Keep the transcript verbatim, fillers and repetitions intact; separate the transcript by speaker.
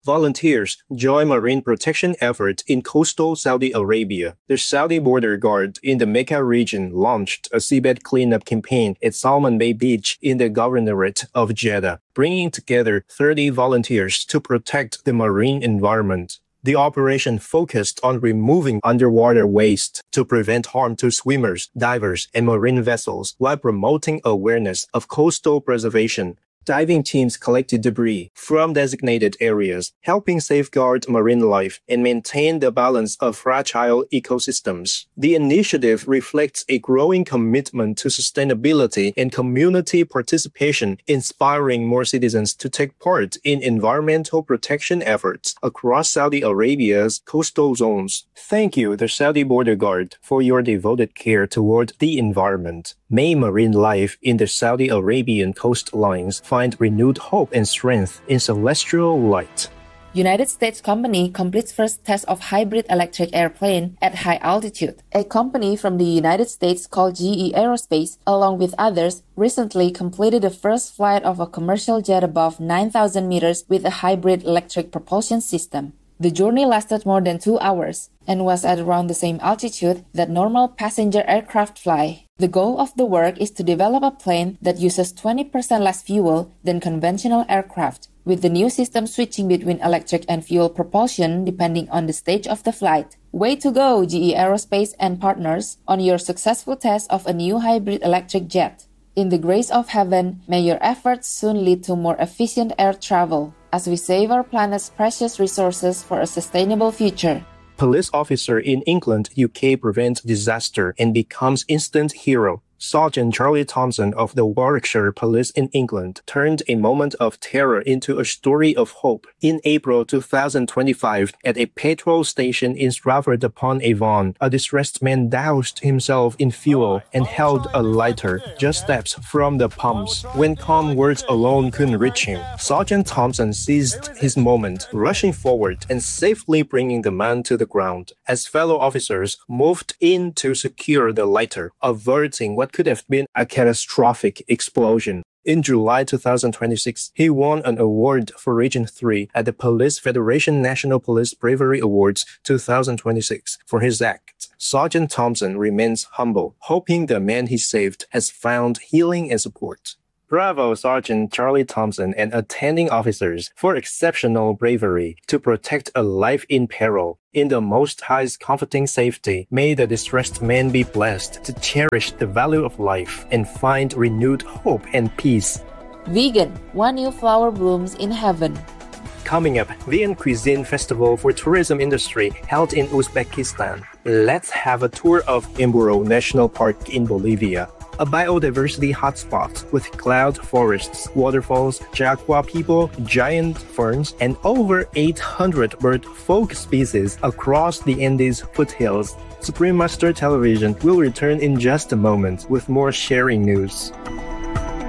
Speaker 1: Volunteers join marine protection efforts in coastal Saudi Arabia. The Saudi border guard in the Mecca region launched a seabed cleanup campaign at Salman Bay Beach in the Governorate of Jeddah, bringing together thirty volunteers to protect the marine environment. The operation focused on removing underwater waste to prevent harm to swimmers, divers, and marine vessels while promoting awareness of coastal preservation. Diving teams collected debris from designated areas, helping safeguard marine life and maintain the balance of fragile ecosystems. The initiative reflects a growing commitment to sustainability and community participation, inspiring more citizens to take part in environmental protection efforts across Saudi Arabia's coastal zones. Thank you, the Saudi Border Guard, for your devoted care toward the environment. May marine life in the Saudi Arabian coastlines find renewed hope and strength in celestial light.
Speaker 2: United States company completes first test of hybrid electric airplane at high altitude. A company from the United States called G E Aerospace, along with others, recently completed the first flight of a commercial jet above nine thousand meters with a hybrid electric propulsion system. The journey lasted more than two hours and was at around the same altitude that normal passenger aircraft fly. The goal of the work is to develop a plane that uses twenty percent less fuel than conventional aircraft, with the new system switching between electric and fuel propulsion depending on the stage of the flight. Way to go, G E Aerospace and partners, on your successful test of a new hybrid electric jet. In the grace of heaven, may your efforts soon lead to more efficient air travel, as we save our planet's precious resources for a sustainable future.
Speaker 1: Police officer in England, U K prevents disaster and becomes instant hero. Sergeant Charlie Thompson of the Warwickshire Police in England turned a moment of terror into a story of hope. In April two thousand twenty-five, at a petrol station in Stratford-upon-Avon, a distressed man doused himself in fuel and held a lighter just steps from the pumps. When calm words alone couldn't reach him, Sergeant Thompson seized his moment, rushing forward and safely bringing the man to the ground. As fellow officers moved in to secure the lighter, averting what could have been a catastrophic explosion. In July two thousand twenty-six, he won an award for Region three at the Police Federation National Police Bravery Awards two thousand twenty-six for his act. Sergeant Thompson remains humble, hoping the man he saved has found healing and support. Bravo, Sergeant Charlie Thompson and attending officers for exceptional bravery to protect a life in peril. In the Most High's comforting safety, may the distressed man be blessed to cherish the value of life and find renewed hope and peace.
Speaker 2: Vegan, one new flower blooms in heaven.
Speaker 1: Coming up, Vegan Cuisine Festival for Tourism Industry held in Uzbekistan. Let's have a tour of Imburo National Park in Bolivia, a biodiversity hotspot with cloud forests, waterfalls, jaguar people, giant ferns, and over eight hundred bird folk species across the Andes foothills. Supreme Master Television will return in just a moment with more sharing news.